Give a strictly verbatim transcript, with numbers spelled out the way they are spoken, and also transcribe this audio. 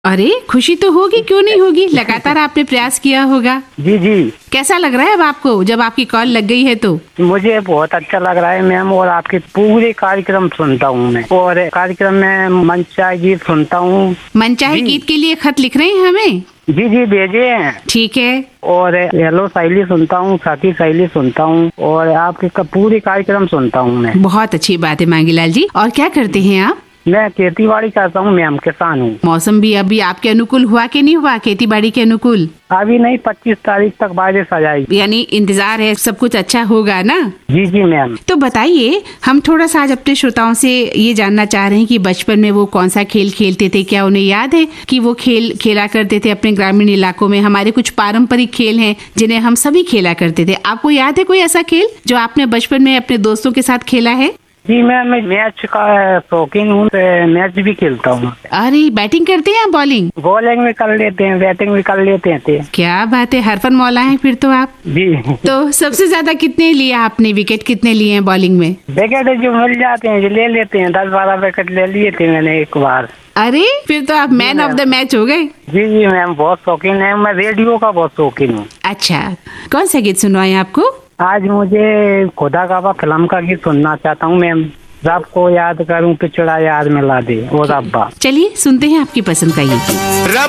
अरे खुशी तो होगी, क्यों नहीं होगी, लगातार आपने प्रयास किया होगा। जी जी। कैसा लग रहा है अब आपको जब आपकी कॉल लग गई है तो? मुझे बहुत अच्छा लग रहा है मैम, और आपके पूरे कार्यक्रम सुनता हूँ मैं, और कार्यक्रम में मनचाहे गीत सुनता हूँ। मनचाहे गीत के लिए खत लिख रहे हैं हमें? जी जी भेजे हैं। ठीक है। और हेलो साइली सुनता हूँ, साथी साइली सुनता हूँ, और आपके पूरे कार्यक्रम सुनता हूँ मैं। बहुत अच्छी बात है मांगीलाल जी। और क्या करते हैं आप? मैं खेती बाड़ी करता हूँ मैम, किसान हूँ। मौसम भी अभी आपके अनुकूल हुआ कि नहीं हुआ, खेती बाड़ी के अनुकूल? अभी नहीं, पच्चीस तारीख तक बारिश आ जाएगी। यानी इंतजार है, सब कुछ अच्छा होगा ना? जी जी मैम। तो बताइए, हम थोड़ा सा आज अपने श्रोताओं से ये जानना चाह रहे हैं कि बचपन में वो कौन सा खेल खेलते थे, क्या उन्हें याद है कि वो खेल खेला करते थे अपने ग्रामीण इलाकों में? हमारे कुछ पारंपरिक खेल हैं जिन्हें हम सभी खेला करते थे। आपको याद है कोई ऐसा खेल जो आपने बचपन में अपने दोस्तों के साथ खेला है? जी मैम, मैं मैच का शौकीन हूँ, मैच भी खेलता हूँ। अरे बैटिंग करते हैं या बॉलिंग? बॉलिंग भी कर लेते हैं, बैटिंग भी कर लेते हैं। क्या बात है, हरफन मौला है फिर तो आप। जी। तो सबसे ज्यादा कितने लिए आपने, विकेट कितने लिए हैं बॉलिंग में? विकेट जो मिल जाते हैं जो ले लेते हैं, दस बारह विकेट ले लिए थे मैंने एक बार। अरे फिर तो आप मैन ऑफ द मैच हो गए। जी जी मैम, बहुत शौकीन है मैं, रेडियो का बहुत शौकीन हूँ। अच्छा, कौन सा गीत सुनवाएं आपको? आज मुझे खुदा का फिल्म का गीत सुनना चाहता हूँ मैम। रब को याद करूं, पिछड़ा याद मिला दे, और रब्बा। चलिए सुनते हैं आपकी पसंद का ये गीत।